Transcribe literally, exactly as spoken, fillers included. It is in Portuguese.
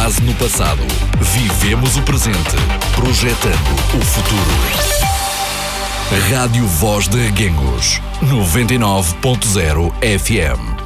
base no passado. Vivemos o presente. Projetando o futuro. Rádio Voz de Aguengos. noventa e nove ponto zero F M.